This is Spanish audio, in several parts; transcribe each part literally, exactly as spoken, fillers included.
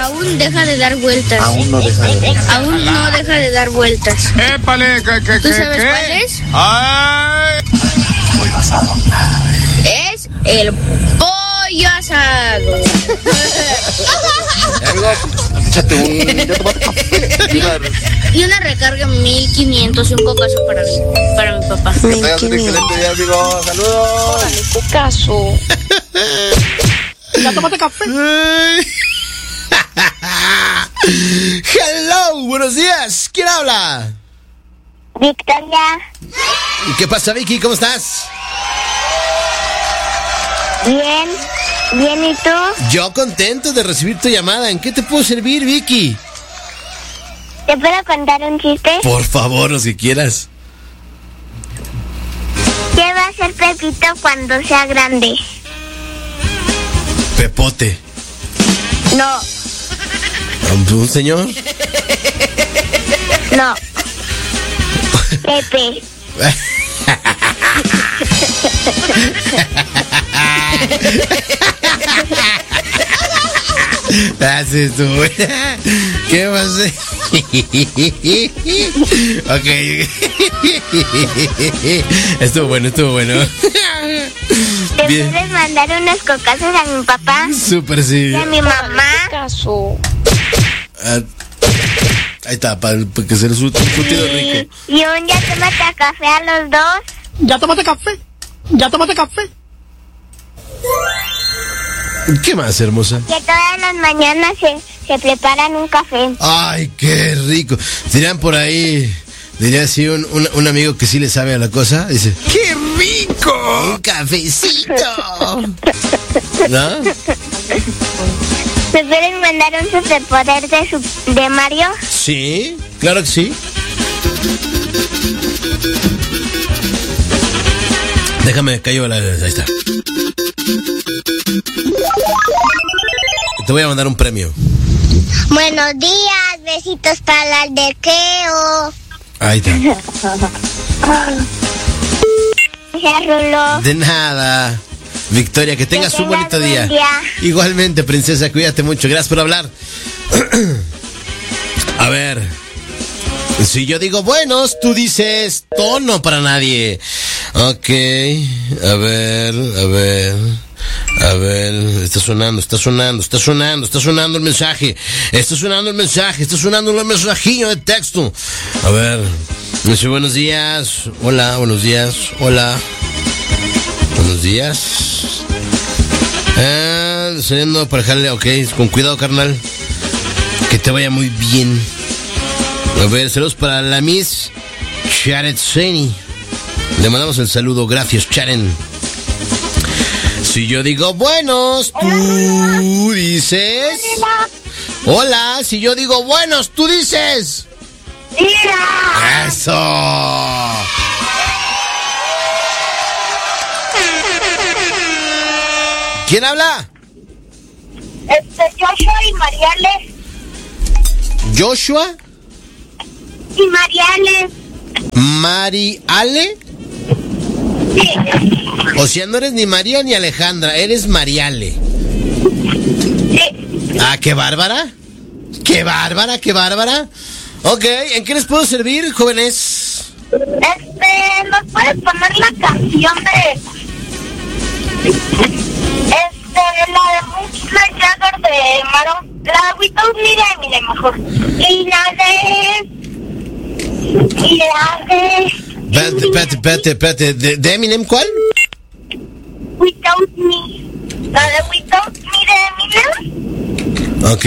Aún deja de dar vueltas. Aún no deja de dar vueltas. Aún no deja de dar vueltas. Épale, ¿qué, qué, ¿Tú qué, sabes qué? cuál es? ¡Ay! Muy basado. Es el pollo asado. Amigo, échate un... ya tomaste café. Y una- Y una recarga mil quinientos y un cocazo para mí, para mi papá. Que tengas un excelente día, amigo. Saludos. Cocazo. ¿Ya tomaste café? Hello, buenos días. ¿Quién habla? Victoria, ¿Qué pasa, Vicky? ¿Cómo estás? bien, bien, ¿y tú? Yo contento de recibir tu llamada. ¿En qué te puedo servir, Vicky? ¿Te puedo contar un chiste? Por favor, lo que quieras. ¿Qué va a hacer Pepito cuando sea grande? Pepote. No, ¿Un señor? no. Pepe. Ah, sí, estuvo. ¿Qué va a hacer? Ok. Estuvo bueno, estuvo bueno. ¿Te Bien. puedes mandar unos cocazos a mi papá Súper, sí. y a mi mamá? Cocazo. Ah, ahí está, para que se les un curtido rico. Y un día tómate a café a los dos. ¿Ya tomaste café? ¿Ya tomaste café? ¿Qué más, hermosa? Que todas las mañanas se, se preparan un café. Ay, qué rico. Dirán por ahí, diría así un, un, un amigo que sí le sabe a la cosa, dice, ¡qué rico! Un cafecito. ¿No? ¿Me pueden mandar un superpoder de, su, de Mario? Sí, claro que sí. Déjame, callo la... Ahí está. Te voy a mandar un premio. Buenos días, besitos para el aldequeo. Ahí está. Ya Rulo. De nada. Victoria, que tengas Que un bonito tengas día. buen día. Igualmente, princesa, cuídate mucho. Gracias por hablar. A ver. Si yo digo buenos, tú dices tono para nadie. Ok. A ver, a ver. A ver, está sonando, está sonando, está sonando, está sonando el mensaje. Está sonando el mensaje, está sonando el mensajillo de texto. A ver. Dice buenos días. Hola, buenos días. Hola. Buenos días. Ah, saliendo para dejarle, ok, con cuidado, carnal. Que te vaya muy bien. A ver, saludos para la Miss Charet Seni. Le mandamos el saludo, gracias, Charen. Si yo digo buenos, tú dices. Hola, si yo digo buenos, tú dices. Eso. ¿Quién habla? Este, Joshua y Mariales. Joshua. Y Mariales. Mari Ale. Sí. O sea, no eres ni María ni Alejandra, eres Mariale. Sí. Ah, qué bárbara. Qué bárbara, qué bárbara. Ok, ¿en qué les puedo servir, jóvenes? Este, ¿nos puedes poner la canción de... Este, la de Mick Jagger de Maroon... La de Without Me de Eminem, mejor. Y la de... Y la de... Espérate, espérate, espérate, espérate. ¿De, de Eminem cuál? Without Me. La de Without Me de Eminem. Ok.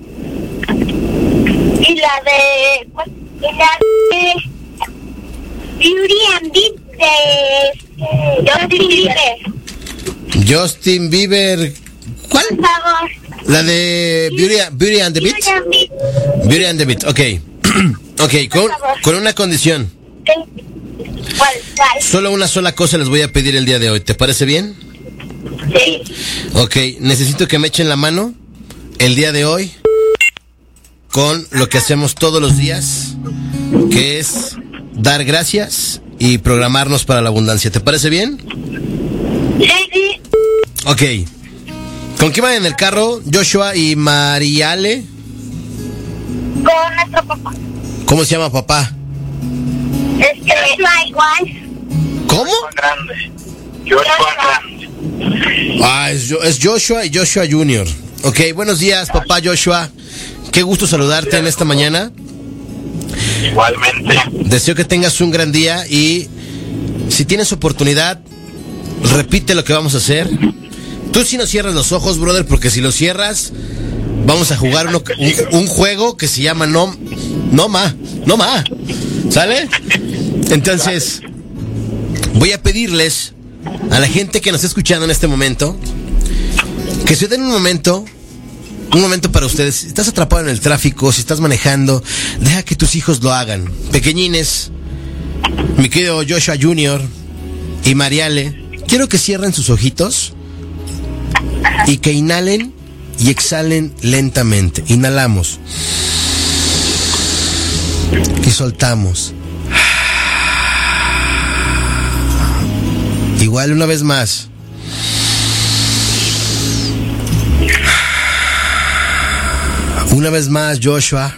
Y la de... ¿cuál? Y la de... Beauty and Beat de... Justin Bieber. Justin Bieber. ¿Cuál? Por favor. La de Beauty, Beauty and the Beat. Beauty and Beat. Beauty and the Beat, ok. Ok, con, con una condición. ¿Cuál? ¿Cuál? Solo una sola cosa les voy a pedir el día de hoy. ¿Te parece bien? Sí. Ok, necesito que me echen la mano el día de hoy con lo que hacemos todos los días, que es dar gracias y programarnos para la abundancia. ¿Te parece bien? Sí, sí. Ok. ¿Con quién van en el carro? Joshua y Mariale. Con nuestro papá. ¿Cómo se llama papá? Es que no igual. ¿Cómo? Grande. Joshua Grande. Ah, es, Jo- es Joshua y Joshua junior Ok, buenos días, papá Joshua. Qué gusto saludarte en esta mañana. Igualmente. Deseo que tengas un gran día y si tienes oportunidad, repite lo que vamos a hacer. Tú sí no cierras los ojos, brother, porque si los cierras, vamos a jugar uno- un, un juego que se llama No, no Ma, no Ma. ¿Sale? Entonces, voy a pedirles a la gente que nos está escuchando en este momento que se den un momento, un momento para ustedes. Si estás atrapado en el tráfico, si estás manejando, deja que tus hijos lo hagan. Pequeñines, mi querido Joshua junior y Mariale, quiero que cierren sus ojitos y que inhalen y exhalen lentamente. Inhalamos y soltamos. Igual una vez más. Una vez más, Joshua.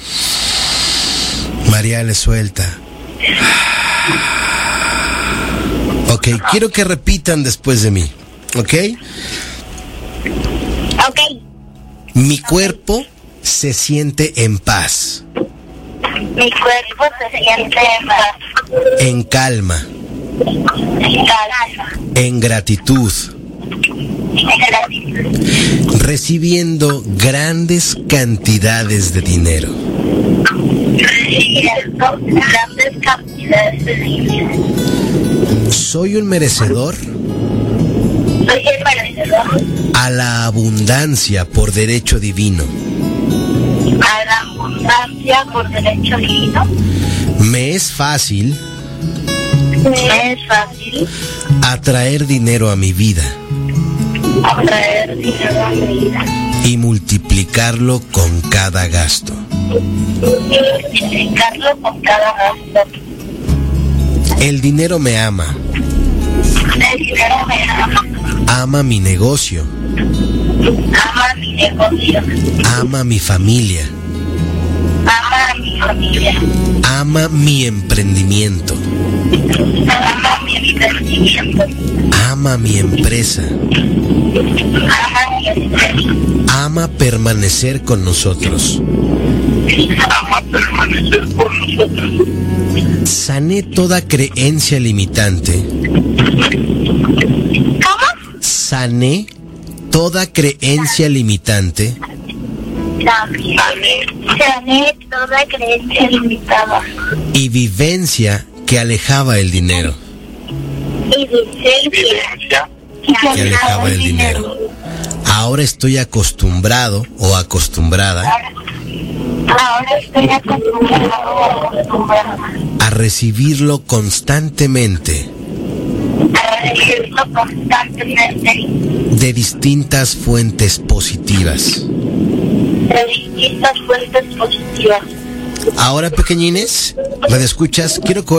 María le suelta. Ok, quiero que repitan después de mí. ¿Ok? Ok. Mi cuerpo se siente en paz, Mi cuerpo se siente en paz. en calma, En calma. en gratitud, En gratitud. recibiendo grandes cantidades de dinero. Recibiendo grandes cantidades de dinero. Soy un merecedor Soy el merecedor a la abundancia por derecho divino. a la abundancia por derecho divino. Me es fácil Me es fácil atraer dinero a mi vida atraer dinero a mi vida y multiplicarlo con cada gasto. y multiplicarlo con cada gasto. El dinero me ama, El dinero me ama, ama mi negocio, ama mi negocio, ama mi familia, ama a mi familia, ama mi emprendimiento, ama mi emprendimiento, ama mi empresa, ama mi empresa, ama permanecer con nosotros. Ama permanecer con nosotros. Sané toda creencia limitante. ¿Cómo? Sané toda creencia limitante También sané toda creencia limitada y vivencia que alejaba el dinero. y vivencia Vivencia. Que alejaba el dinero. Ahora estoy acostumbrado o acostumbrada Ahora estoy acostumbrado acostumbrada a recibirlo constantemente a recibirlo constantemente de distintas fuentes positivas. de distintas fuentes positivas. Ahora, pequeñines, ¿me escuchas? Quiero que